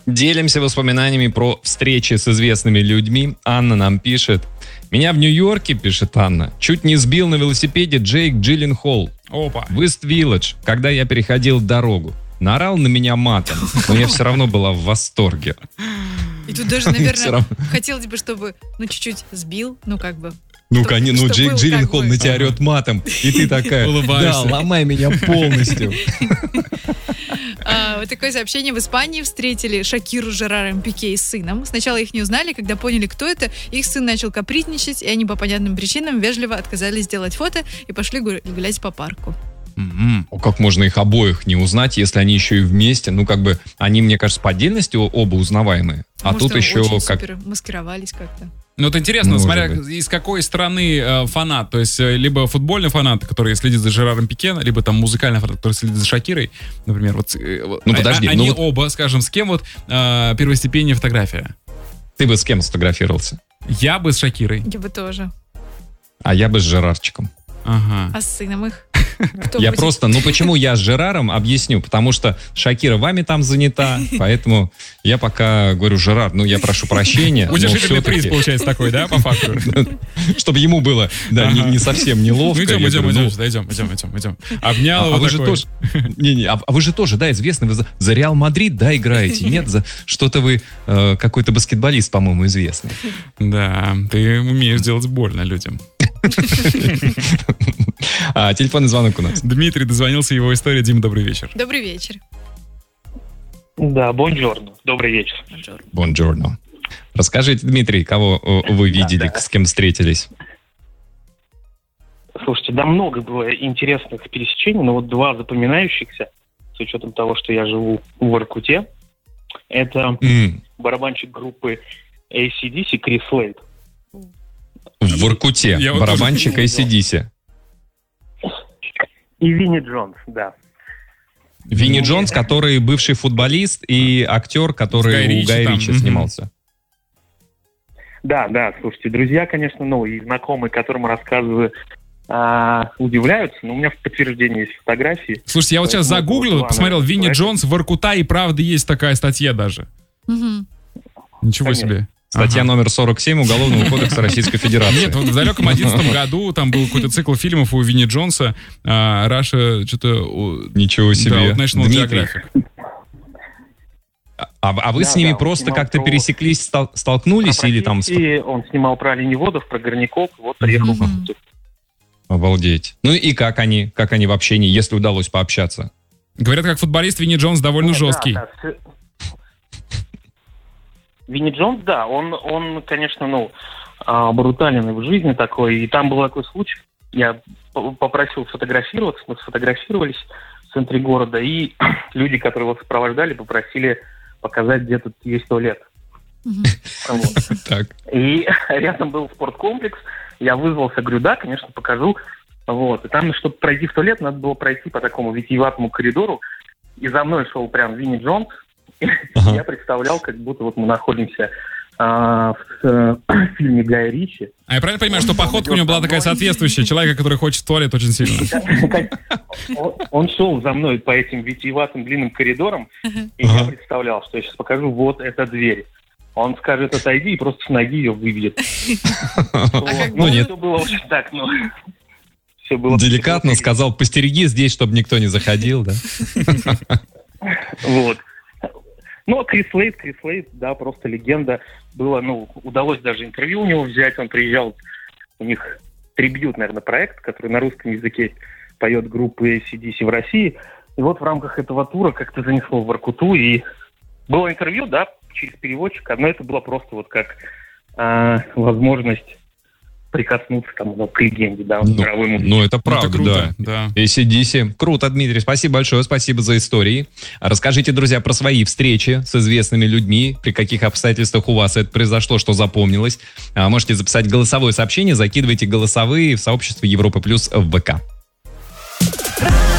Делимся воспоминаниями про встречи с известными людьми. Анна нам пишет. Меня в Нью-Йорке, пишет Анна, чуть не сбил на велосипеде Джейк Джилленхол. Опа. В Ист-Вилледж, когда я переходил дорогу. Наорал на меня матом, но я все равно была в восторге. И тут даже, наверное, хотелось бы, чтобы, чуть-чуть сбил, Джейк Джилленхол на тебя орет матом, и ты такая, да, ломай меня полностью. Вот такое сообщение. В Испании встретили Шакиру с Жераром Пике и сыном. Сначала их не узнали, когда поняли, кто это, их сын начал капризничать, и они по понятным причинам вежливо отказались сделать фото и пошли гулять по парку. Как можно их обоих не узнать, если они еще и вместе? Они, мне кажется, по отдельности оба узнаваемые. А может, тут еще очень как... супер маскировались как-то. Это интересно, смотря из какой страны фанат. То есть, либо футбольный фанат, который следит за Жераром Пике, либо там музыкальный фанат, который следит за Шакирой. Например, подожди. Они оба, скажем, с кем первостепенная фотография? Ты бы с кем сфотографировался? Я бы с Шакирой. Я бы тоже. А я бы с Жерарчиком. Ага. А с сыном их? Я просто, почему я с Жераром, объясню. Потому что Шакира вами там занята, поэтому я пока говорю, Жерар, я прошу прощения. Утешительный приз получается такой, да, по факту? Чтобы ему было, не совсем неловко. Идем. Обнял его такой. А вы же тоже, известны, вы за Реал Мадрид, играете? Нет, что-то вы какой-то баскетболист, по-моему, известный. Да, ты умеешь делать больно людям. Телефонный звонок у нас. Дмитрий дозвонился, его история. Дима, добрый вечер. Добрый вечер. Да, бонжорно. Добрый вечер. Бонжорно. Расскажите, Дмитрий, кого вы видели, с кем встретились? Слушайте, много было интересных пересечений, но два запоминающихся, с учетом того, что я живу в Воркуте. Это барабанщик группы AC/DC Крис Слейд. В Воркуте. Барабанщик AC/DC. И Винни Джонс, да. Винни Джонс, который бывший футболист и актер, который у Гая Ричи снимался. Да, слушайте, друзья, конечно, и знакомые, которым рассказываю, удивляются, но у меня в подтверждении есть фотографии. Слушайте, я сейчас загуглил, посмотрел, Винни Джонс, Воркута, и правда есть такая статья даже. Ничего себе. Статья номер 47 Уголовного кодекса Российской Федерации. Нет, в далеком 2011 году там был какой-то цикл фильмов у Винни Джонса, Раша что-то... Ничего себе. Да, National Geographic. А вы с ними просто как-то пересеклись, столкнулись или там... Он снимал про оленеводов, про горняков, приехал. Обалдеть. И как они в общении, если удалось пообщаться? Говорят, как футболист Винни Джонс довольно жесткий. Винни Джонс, да, он, конечно, брутален в жизни такой. И там был такой случай. Я попросил сфотографироваться, мы сфотографировались в центре города, и люди, которые его сопровождали, попросили показать, где тут есть туалет. И рядом был спорткомплекс. Я вызвался, говорю, да, конечно, покажу. И там, чтобы пройти в туалет, надо было пройти по такому витиеватому коридору. И за мной шел прям Винни Джонс. Я представлял, как будто мы находимся в фильме Гая Ричи. А я правильно понимаю, что походка у него была такая соответствующая, человека, который хочет в туалет очень сильно? Он шел за мной по этим витиеватым длинным коридорам, и я представлял, что я сейчас покажу, вот эта дверь. Он скажет, отойди, и просто с ноги ее выведет. Нет. Все было очень так, деликатно сказал, постереги здесь, чтобы никто не заходил, да? Крис Слейд, да, просто легенда. Было, удалось даже интервью у него взять. Он приезжал, у них трибьют, наверное, проект, который на русском языке поет группа AC/DC в России. И в рамках этого тура как-то занесло в Воркуту. И было интервью, да, через переводчика, но это было просто как возможность прикоснуться к легенде, да, мировой музыке. Это правда, это круто, да. AC/DC. Круто, Дмитрий, спасибо большое, спасибо за истории. Расскажите, друзья, про свои встречи с известными людьми, при каких обстоятельствах у вас это произошло, что запомнилось. Можете записать голосовое сообщение, закидывайте голосовые в сообщество Европа Плюс в ВК.